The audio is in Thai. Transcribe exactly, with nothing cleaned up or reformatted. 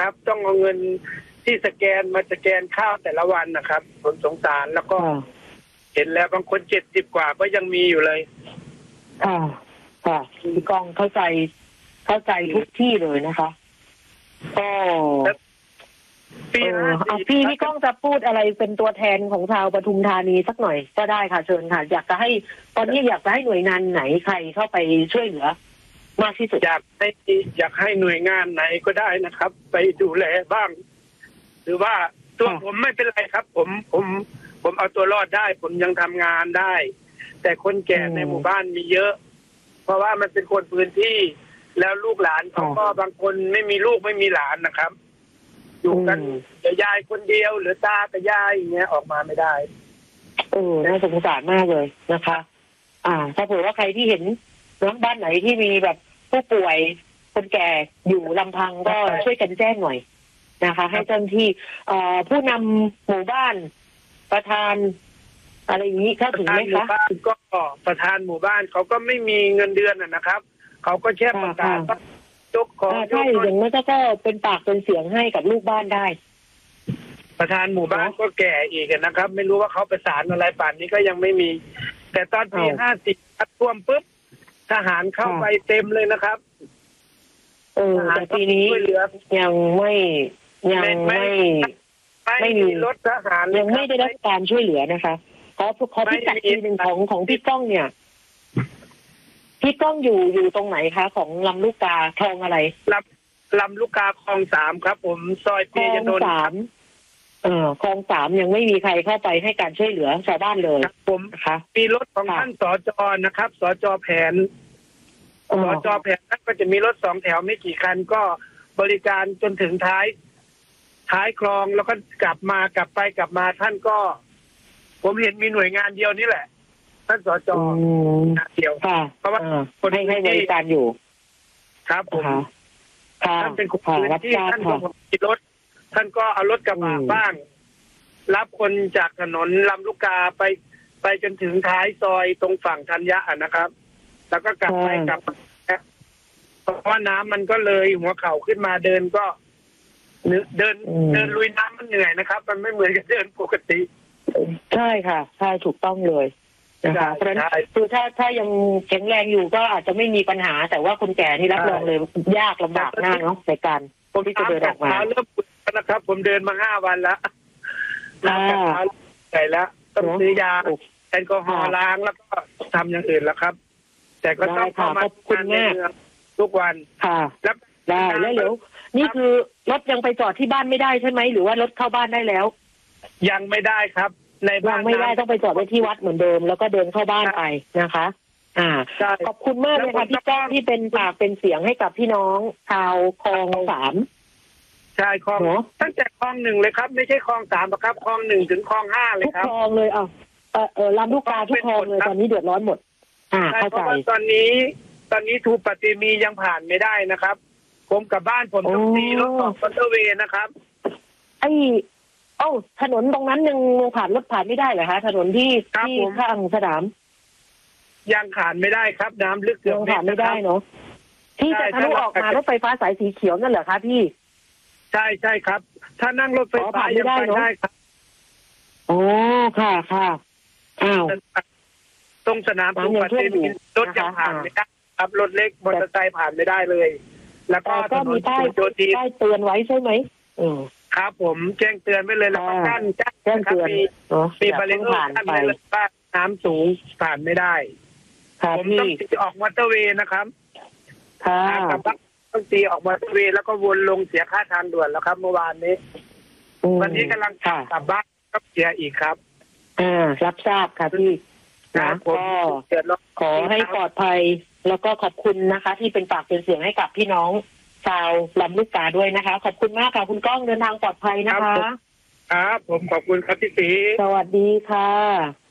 นะครับ ต้องเอาเงินที่สแกนมาสแกนข้าวแต่ละวันนะครับผมสงสารแล้วก็เห็นแล้วบางคนเจ็ดสิบกว่าก็ยังมีอยู่เลยค่ะค่ะพี่กองเข้าใจเข้าใจทุกที่เลยนะคะก็ปีห้าสี่พี่พี่ก้องจะพูดอะไรเป็นตัวแทนของชาวปทุมธานีสักหน่อยก็ได้ค่ะเชิญค่ะอยากจะให้ตอนนี้อยากจะให้หน่วยงานไหนใครเข้าไปช่วยเหลือมากที่สุดอยากให้อยากให้หน่วยงานไหนก็ได้นะครับไปดูแลบ้างหรือว่าตัวผมไม่เป็นไรครับผมผมผมเอาตัวรอดได้ผมยังทำงานได้แต่คนแก่ในหมู่บ้านมีเยอะเพราะว่ามันเป็นคนพื้นที่แล้วลูกหลานเขาก็บางคนไม่มีลูกไม่มีหลานนะครับอยู่กันแต่ยายคนเดียวหรือตากับยายอย่างเงี้ยออกมาไม่ได้เออน่าสงสารมากเลยนะคะ อ่าถ้าเผื่อว่าใครที่เห็นน้องบ้านไหนที่มีแบบผู้ป่วยคนแก่อยู่ลำพังก็ช่วยกันแจ้งหน่อยนะคะให้เจ้าหน้าที่ผู้นำหมู่บ้านประธานอะไรอย่างนี้เข้าถึงไหมคะก็ประธานหมู่บ้านเขาก็ไม่มีเงินเดือนนะครับเขาก็แค่ประกาศยกของใช่อย่างนั้นก็เป็นปากเป็นเสียงให้กับลูกบ้านได้ประธานหมู่บ้านก็แก่อีกนะครับไม่รู้ว่าเขาประสานอะไรป่านนี้ก็ยังไม่มีแต่ตอนปีห้าสิบท่วมปุ๊บทหารเข้าไปเต็มเลยนะครับเออแต่ปีนี้ยังไม่ยังไม่ไม่มีรถทหารยังไม่ได้รับการช่วยเหลือนะคะขอขอพิกัดทีหนึ่งของของพี่ก้องเนี่ยพี่ก้องอยู่อยู่ตรงไหนคะของลำลูกกาคลองอะไรลำลำลูกกาคลองสามครับผมซอยเปียโนนสามเออคลองสามยังไม่มีใครเข้าไปให้การช่วยเหลือชาวบ้านเลยผมนะคะมีรถของท่านสจนะครับสจแผนสจแผนนั้นก็จะมีรถสองแถวไม่กี่คันก็บริการจนถึงท้ายท้ายคลองแล้วก็กลับมากลับไปกลับมาท่านก็ผมเห็นมีหน่วยงานเดียวนี่แหละท่านสจเดียวเพราะว่าคนให้ให้บริการอยู่ครับผมท่านเป็นคนที่ท่านก็มีรถท่านก็เอารถกระบะบ้างรับคนจากถนนลำลูกกาไปไปจนถึงท้ายซอยตรงฝั่งธัญญะนะครับแล้วก็กลับไปกลับเพราะว่าน้ำมันก็เลยหัวเข่าขึ้นมาเดินก็เดินเดินลุยน้ำมันเหนื่อยนะครับมันไม่เหมือนกับเดินปกติใช่ค่ะใช่ถูกต้องเลยนะคะเพราะฉะนั้นคือถ้าถ้ายังแข็งแรงอยู่ก็อาจจะไม่มีปัญหาแต่ว่าคนแก่ที่รับรองเลยยากลำบากมากเนาะในการที่จะเดินออกมาเริ่มปวดนะครับผมเดินมาห้าวันแล้วล้างเท้าใส่แล้วต้องซื้อยาแอลกอฮอล์ล้างแล้วก็ทำอย่างอื่นแล้วครับแต่ก็ต้องเข้ามาคุณแม่ทุกวันค่ะแล้วได้แล้วเดี๋ยวนี่คือรถยังไปจอดที่บ้านไม่ได้ใช่ไหมหรือว่ารถเข้าบ้านได้แล้วยังไม่ได้ครับในบ้านไม่ได้ต้องไปจอดไว้ที่วัดเหมือนเดิมแล้วก็เดินเข้าบ้านไปนะคะอ่าขอบคุณมากเลยค่ะพี่ก้องที่เป็นปากเป็นเสียงให้กับพี่น้องชาวคลองสามใช่คลองตั้งแต่คลองหนึ่งเลยครับไม่ใช่คลองสามครับคลองหนึ่งถึงคลองห้าเลยครับทุกคลองเลยอ่ะเออเออลำลูกกาทุกคลองเลยตอนนี้เดือดร้อนหมดอ่าเข้าใจตอนนี้ตอนนี้ทูปฏิมียังผ่านไม่ได้นะครับผมกับบ้านผมต้องตีรถออกมอเตอร์เวย์นะครับไอ้เอ้าถนนตรงนั้นยังผ่านรถผ่านไม่ได้เหรอคะถนนที่ที่ข้างสนามยังผ่านไม่ได้ครับน้ำลึกเกือบผ่านไม่ได้เนาะที่จะทะลุออกมารถไฟฟ้าสายสีเขียวนั่นเหรอคะพี่ใช่ใช่ครับถ้านั่งรถไฟฟ้าไม่ได้เนาะโอ้ค่ะค่ะอ้าวตรงสนามทูปฏิมีรถยังผ่านไม่ได้ครับรถเล็กมอเตอร์ไซค์ผ่านไม่ได้เลยแล้วก็ก็มีป้ายป้ายเตือนไว้ใช่ไหมอืมครับผมแจ้งเตือนไว้เลยแล้วก็กั้นแจ้งเตือนมีบริเวณกั้นไว้เลยว่าน้ำสูงผ่านไม่ได้ผมต้องตีออกมอเตอร์เวย์นะครับค่ะต้องตีออกมอเตอร์เวย์แล้วก็วนลงเสียค่าทางด่วนแล้วครับเมื่อวานนี้วันนี้กำลังกลับบ้านก็เสียอีกครับอ่ารับทราบค่ะพี่นะก็ขอให้ปลอดภัยแล้วก็ขอบคุณนะคะ ที่เป็นปากเป็นเสียงให้กับพี่น้องชาวลำลูกกาด้วยนะคะขอบคุณมากค่ะคุณก้องเดินทางปลอดภัยนะคะครับผมขอบคุณครับพี่ศรีสวัสดีค่ะ